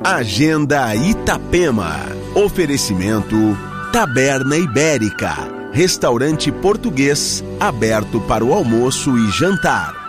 Agenda Itapema. Oferecimento Taberna Ibérica, restaurante português aberto para o almoço e jantar.